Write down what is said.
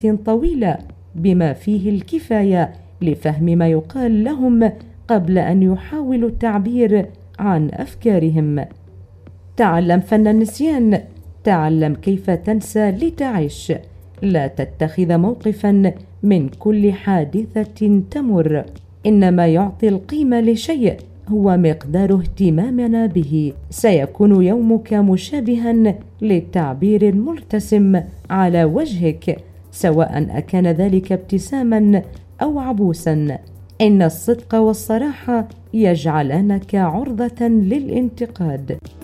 طويلة بما فيه الكفاية لفهم ما يقال لهم قبل أن يحاولوا التعبير عن أفكارهم. تعلم فن النسيان، تعلم كيف تنسى لتعيش، لا تتخذ موقفا من كل حادثة تمر، إنما يعطي القيمة لشيء هو مقدار اهتمامنا به. سيكون يومك مشابها للتعبير المرتسم على وجهك، سواء أكان ذلك ابتساما أو عبوسا. إن الصدق والصراحة يجعلانك عرضة للانتقاد.